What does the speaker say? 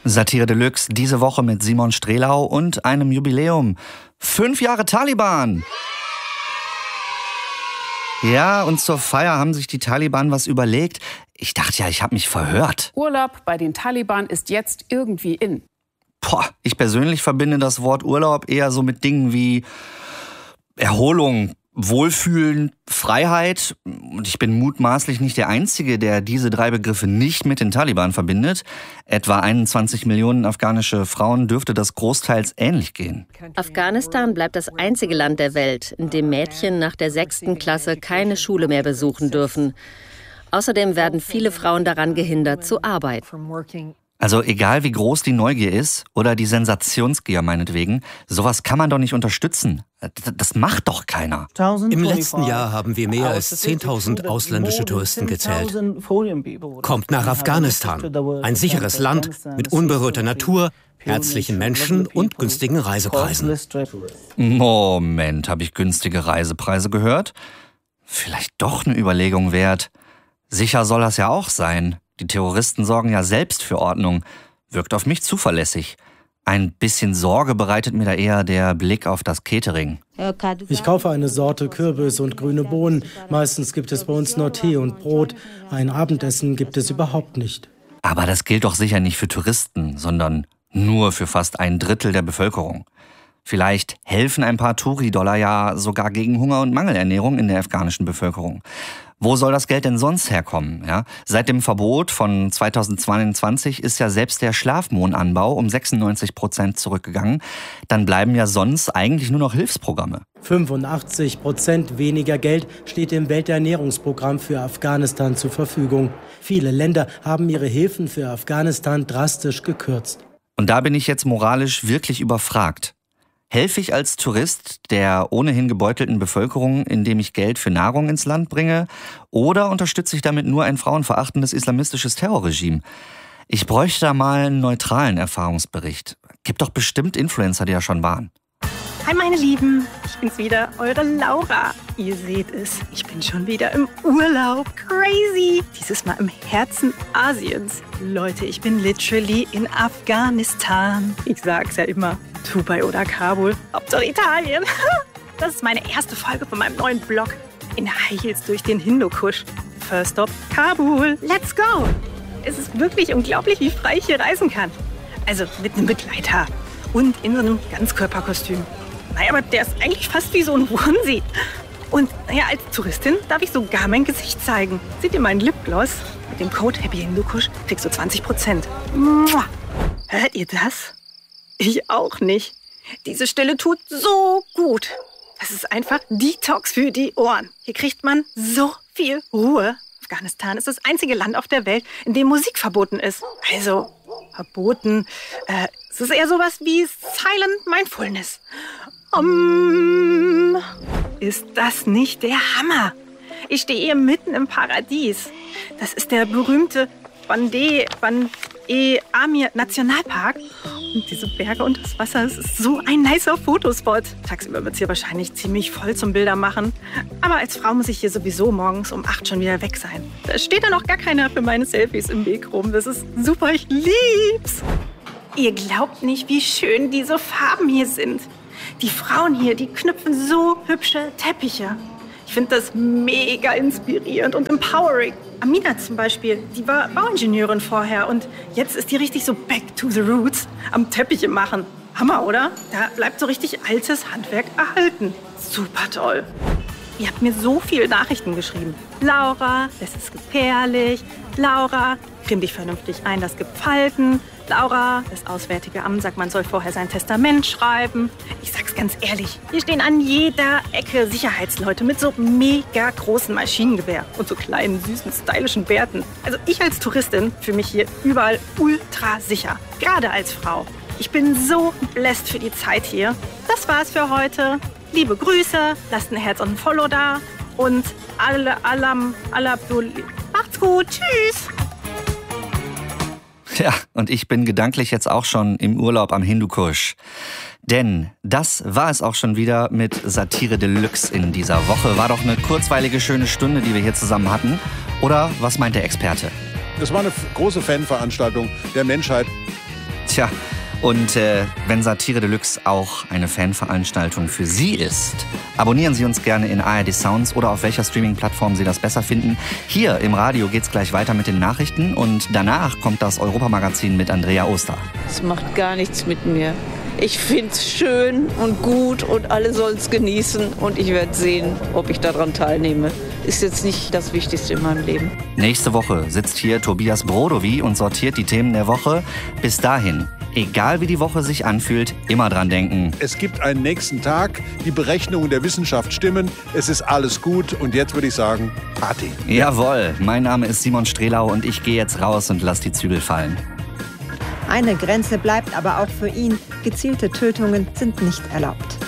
Satire Deluxe, diese Woche mit Simon Strelau und einem Jubiläum. 5 Jahre Taliban! Ja, und zur Feier haben sich die Taliban was überlegt. Ich dachte ja, ich habe mich verhört. Urlaub bei den Taliban ist jetzt irgendwie in. Ich persönlich verbinde das Wort Urlaub eher so mit Dingen wie Erholung, Wohlfühlen, Freiheit. Und ich bin mutmaßlich nicht der Einzige, der diese 3 Begriffe nicht mit den Taliban verbindet. Etwa 21 Millionen afghanische Frauen dürfte das großteils ähnlich gehen. Afghanistan bleibt das einzige Land der Welt, in dem Mädchen nach der 6. Klasse keine Schule mehr besuchen dürfen. Außerdem werden viele Frauen daran gehindert, zu arbeiten. Also egal wie groß die Neugier ist oder die Sensationsgier meinetwegen, sowas kann man doch nicht unterstützen. Das macht doch keiner. Im letzten Jahr haben wir mehr als 10.000 ausländische Touristen gezählt. Kommt nach Afghanistan, ein sicheres Land mit unberührter Natur, herzlichen Menschen und günstigen Reisepreisen. Moment, habe ich günstige Reisepreise gehört? Vielleicht doch eine Überlegung wert. Sicher soll das ja auch sein. Die Terroristen sorgen ja selbst für Ordnung. Wirkt auf mich zuverlässig. Ein bisschen Sorge bereitet mir da eher der Blick auf das Catering. Ich kaufe eine Sorte Kürbis und grüne Bohnen. Meistens gibt es bei uns nur Tee und Brot. Ein Abendessen gibt es überhaupt nicht. Aber das gilt doch sicher nicht für Touristen, sondern nur für fast 1/3 der Bevölkerung. Vielleicht helfen ein paar Touri-Dollar ja sogar gegen Hunger und Mangelernährung in der afghanischen Bevölkerung. Wo soll das Geld denn sonst herkommen? Ja? Seit dem Verbot von 2022 ist ja selbst der Schlafmohnanbau um 96% zurückgegangen. Dann bleiben ja sonst eigentlich nur noch Hilfsprogramme. 85% weniger Geld steht im Welternährungsprogramm für Afghanistan zur Verfügung. Viele Länder haben ihre Hilfen für Afghanistan drastisch gekürzt. Und da bin ich jetzt moralisch wirklich überfragt. Helfe ich als Tourist der ohnehin gebeutelten Bevölkerung, indem ich Geld für Nahrung ins Land bringe? Oder unterstütze ich damit nur ein frauenverachtendes islamistisches Terrorregime? Ich bräuchte da mal einen neutralen Erfahrungsbericht. Gibt doch bestimmt Influencer, die ja schon waren. Hi meine Lieben, ich bin's wieder, eure Laura. Ihr seht es, ich bin schon wieder im Urlaub. Crazy! Dieses Mal im Herzen Asiens. Leute, ich bin literally in Afghanistan. Ich sag's ja immer, Dubai oder Kabul, Hauptsache Italien. Das ist meine erste Folge von meinem neuen Blog. In High Heels durch den Hindukusch. First Stop, Kabul. Let's go! Es ist wirklich unglaublich, wie frei ich hier reisen kann. Also mit einem Begleiter und in so einem Ganzkörperkostüm. Naja, aber der ist eigentlich fast wie so ein Onesie. Und naja, als Touristin darf ich sogar mein Gesicht zeigen. Seht ihr meinen Lipgloss? Mit dem Code Happy Hindukusch kriegst du 20%. Mua. Hört ihr das? Ich auch nicht. Diese Stille tut so gut. Das ist einfach Detox für die Ohren. Hier kriegt man so viel Ruhe. Afghanistan ist das einzige Land auf der Welt, in dem Musik verboten ist. Also, verboten. Es ist eher sowas wie Silent Mindfulness. Ist das nicht der Hammer? Ich stehe hier mitten im Paradies. Das ist der berühmte Ban-e-Amir Nationalpark. Und diese Berge und das Wasser, es ist so ein nicer Fotospot. Tagsüber wird es hier wahrscheinlich ziemlich voll zum Bilder machen. Aber als Frau muss ich hier sowieso morgens um 8 schon wieder weg sein. Da steht dann auch gar keiner für meine Selfies im Weg rum. Das ist super, ich lieb's. Ihr glaubt nicht, wie schön diese Farben hier sind. Die Frauen hier, die knüpfen so hübsche Teppiche. Ich finde das mega inspirierend und empowering. Amina zum Beispiel, die war Bauingenieurin vorher und jetzt ist die richtig so back to the roots am Teppiche machen. Hammer, oder? Da bleibt so richtig altes Handwerk erhalten. Super toll. Ihr habt mir so viele Nachrichten geschrieben. Laura, das ist gefährlich. Laura, creme dich vernünftig ein, das gibt Falten. Laura, das Auswärtige Amt sagt, man soll vorher sein Testament schreiben. Ich sag's ganz ehrlich, hier stehen an jeder Ecke Sicherheitsleute mit so mega großen Maschinengewehr und so kleinen, süßen, stylischen Bärten. Also ich als Touristin fühle mich hier überall ultra sicher, gerade als Frau. Ich bin so blessed für die Zeit hier. Das war's für heute. Liebe Grüße, lasst ein Herz und ein Follow da und macht's gut, tschüss. Ja, und ich bin gedanklich jetzt auch schon im Urlaub am Hindukusch. Denn das war es auch schon wieder mit Satire Deluxe in dieser Woche. War doch eine kurzweilige, schöne Stunde, die wir hier zusammen hatten. Oder was meint der Experte? Das war eine große Fanveranstaltung der Menschheit. Tja, und wenn Satire Deluxe auch eine Fanveranstaltung für Sie ist, abonnieren Sie uns gerne in ARD Sounds oder auf welcher Streaming-Plattform Sie das besser finden. Hier im Radio geht's gleich weiter mit den Nachrichten und danach kommt das Europamagazin mit Andrea Oster. Es macht gar nichts mit mir. Ich find's schön und gut und alle sollen's genießen und ich werde sehen, ob ich daran teilnehme. Ist jetzt nicht das Wichtigste in meinem Leben. Nächste Woche sitzt hier Tobias Brodowy und sortiert die Themen der Woche. Bis dahin, egal wie die Woche sich anfühlt, immer dran denken. Es gibt einen nächsten Tag, die Berechnungen der Wissenschaft stimmen, es ist alles gut und jetzt würde ich sagen, Party. Jawohl, mein Name ist Simon Strelau und ich gehe jetzt raus und lass die Zügel fallen. Eine Grenze bleibt aber auch für ihn. Gezielte Tötungen sind nicht erlaubt.